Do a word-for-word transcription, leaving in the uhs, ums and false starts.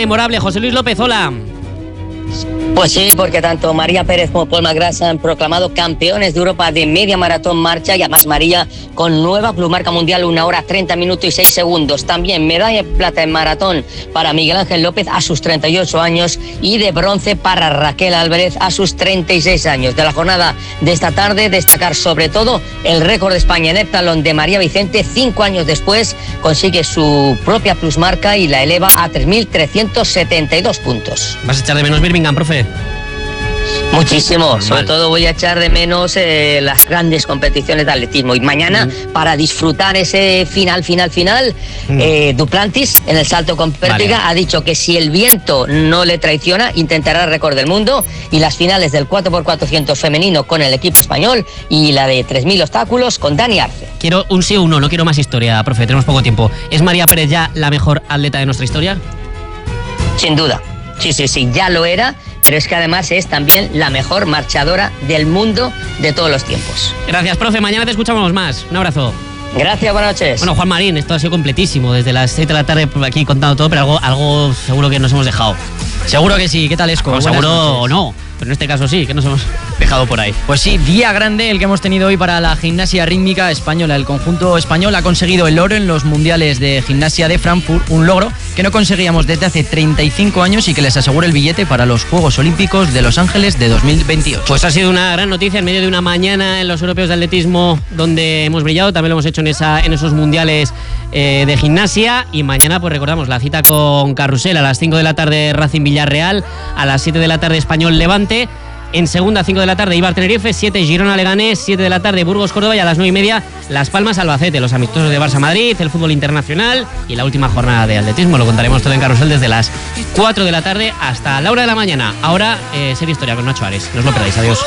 memorable. José Luis López, hola. Pues sí, porque tanto María Pérez como Paul McGrath se han proclamado campeones de Europa de media maratón marcha, y además María con nueva plusmarca mundial, una hora treinta minutos y seis segundos. También medalla de plata en maratón para Miguel Ángel López a sus treinta y ocho años y de bronce para Raquel Álvarez a sus treinta y seis años. De la jornada de esta tarde, destacar sobre todo el récord de España en heptatlón de María Vicente. Cinco años después consigue su propia plusmarca y la eleva a tres mil trescientos setenta y dos puntos. ¿Vas a echar de menos Birmingham, profe? Muchísimo, Normal. sobre todo voy a echar de menos eh, las grandes competiciones de atletismo. Y mañana, mm. para disfrutar ese final, final, final, mm. eh, Duplantis, en el salto con pértiga, vale. ha dicho que si el viento no le traiciona, intentará el récord del mundo. Y las finales del cuatro por cuatrocientos femenino con el equipo español y la de tres mil obstáculos con Dani Arce. Quiero un sí o un no, no quiero más historia, profe, tenemos poco tiempo. ¿Es María Pérez ya la mejor atleta de nuestra historia? Sin duda, sí, sí, sí, ya lo era. Pero es que además es también la mejor marchadora del mundo de todos los tiempos. Gracias, profe. Mañana te escuchamos más. Un abrazo. Gracias, buenas noches. Bueno, Juan Marín, esto ha sido completísimo. Desde las seis de la tarde aquí contando todo, pero algo, algo seguro que nos hemos dejado. Seguro que sí. ¿Qué tal, Esco? Pues seguro o no. Pero en este caso sí, que nos hemos dejado por ahí. Pues sí, día grande el que hemos tenido hoy para la gimnasia rítmica española. El conjunto español ha conseguido el oro en los mundiales de gimnasia de Frankfurt, un logro que no conseguíamos desde hace treinta y cinco años y que les asegura el billete para los Juegos Olímpicos de Los Ángeles de dos mil veintiocho. Pues ha sido una gran noticia en medio de una mañana en los europeos de atletismo donde hemos brillado. También lo hemos hecho en, esa, en esos mundiales eh, de gimnasia. Y mañana pues recordamos la cita con Carrusel a las cinco de la tarde, Racing Villarreal, a las siete de la tarde Español Levante. En segunda, cinco de la tarde, Eibar Tenerife, siete Girona Leganés, siete de la tarde, Burgos Córdoba, y a las nueve y media, Las Palmas Albacete, los amistosos de Barça Madrid, el fútbol internacional y la última jornada de atletismo. Lo contaremos todo en Carrusel desde las cuatro de la tarde hasta la hora de la mañana. Ahora, eh, serie historia con Nacho Ares. No os lo perdáis, adiós.